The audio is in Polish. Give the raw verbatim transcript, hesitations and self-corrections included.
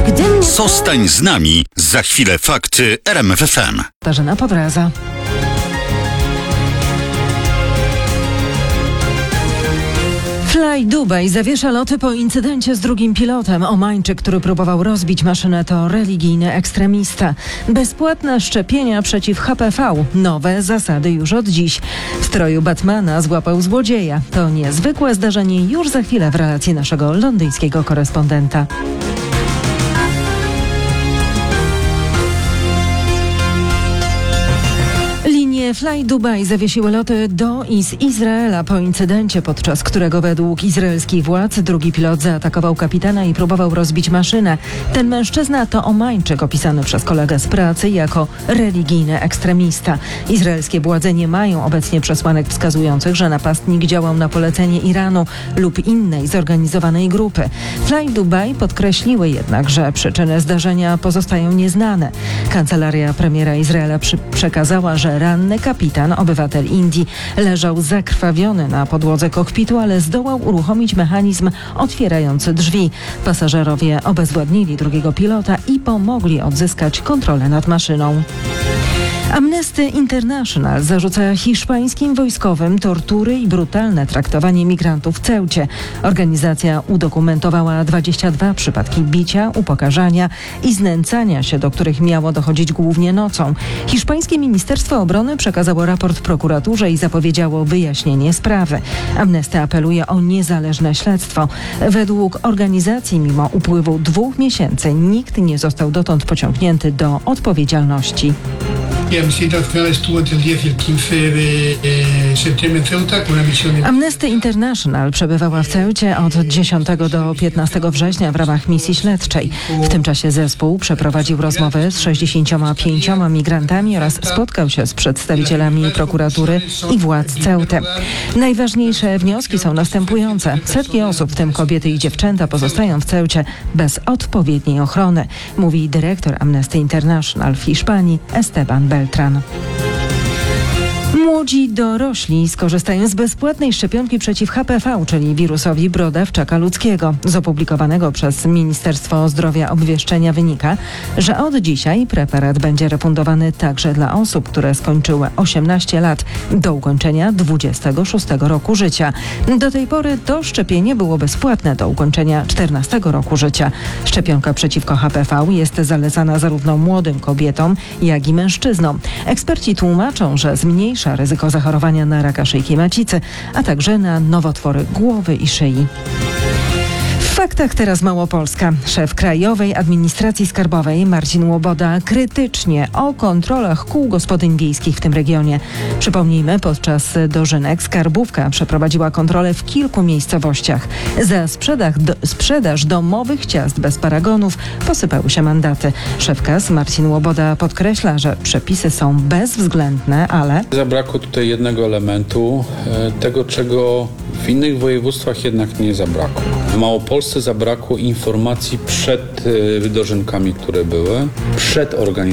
Zostań z nami. Za chwilę fakty R M F F M. Katarzyna Powraza. Fly Dubai zawiesza loty po incydencie z drugim pilotem. Omańczyk, który próbował rozbić maszynę, to religijny ekstremista. Bezpłatne szczepienia przeciw H P V. Nowe zasady już od dziś. W stroju Batmana złapał złodzieja. To niezwykłe zdarzenie już za chwilę w relacji naszego londyńskiego korespondenta. Fly Dubai zawiesiły loty do i z Izraela po incydencie, podczas którego według izraelskich władz drugi pilot zaatakował kapitana i próbował rozbić maszynę. Ten mężczyzna to Omańczyk, opisany przez kolegę z pracy jako religijny ekstremista. Izraelskie władze nie mają obecnie przesłanek wskazujących, że napastnik działał na polecenie Iranu lub innej zorganizowanej grupy. Fly Dubai podkreśliły jednak, że przyczyny zdarzenia pozostają nieznane. Kancelaria premiera Izraela przy- przekazała, że ranny kapitan, obywatel Indii, leżał zakrwawiony na podłodze kokpitu, ale zdołał uruchomić mechanizm otwierający drzwi. Pasażerowie obezwładnili drugiego pilota i pomogli odzyskać kontrolę nad maszyną. Amnesty International zarzuca hiszpańskim wojskowym tortury i brutalne traktowanie migrantów w Ceucie. Organizacja udokumentowała dwadzieścia dwa przypadki bicia, upokarzania i znęcania się, do których miało dochodzić głównie nocą. Hiszpańskie Ministerstwo Obrony przekazało raport prokuraturze i zapowiedziało wyjaśnienie sprawy. Amnesty apeluje o niezależne śledztwo. Według organizacji mimo upływu dwóch miesięcy nikt nie został dotąd pociągnięty do odpowiedzialności. Amnesty International przebywała w Ceucie od dziesiątego do piętnastego września w ramach misji śledczej. W tym czasie zespół przeprowadził rozmowy z sześćdziesięcioma pięcioma migrantami oraz spotkał się z przedstawicielami prokuratury i władz Ceuty. Najważniejsze wnioski są następujące. Setki osób, w tym kobiety i dziewczęta, pozostają w Ceucie bez odpowiedniej ochrony, mówi dyrektor Amnesty International w Hiszpanii Esteban Beltran. Młodzi dorośli skorzystają z bezpłatnej szczepionki przeciw H P V, czyli wirusowi brodawczaka ludzkiego. Z opublikowanego przez Ministerstwo Zdrowia obwieszczenia wynika, że od dzisiaj preparat będzie refundowany także dla osób, które skończyły osiemnaście lat do ukończenia dwudziestego szóstego roku życia. Do tej pory to szczepienie było bezpłatne do ukończenia czternastego roku życia. Szczepionka przeciwko H P V jest zalecana zarówno młodym kobietom, jak i mężczyznom. Eksperci tłumaczą, że zmniejsza ryzyko zachorowania na raka szyjki macicy, a także na nowotwory głowy i szyi. W faktach teraz Małopolska. Szef Krajowej Administracji Skarbowej Marcin Łoboda krytycznie o kontrolach kół gospodyń wiejskich w tym regionie. Przypomnijmy, podczas dożynek skarbówka przeprowadziła kontrolę w kilku miejscowościach. Za sprzedaż, do, sprzedaż domowych ciast bez paragonów posypały się mandaty. Szef K A S Marcin Łoboda podkreśla, że przepisy są bezwzględne, ale... Zabrakło tutaj jednego elementu, tego czego w innych województwach jednak nie zabrakło. W Małopolsce zabrakło informacji przed dożynkami, które były, przed organizacją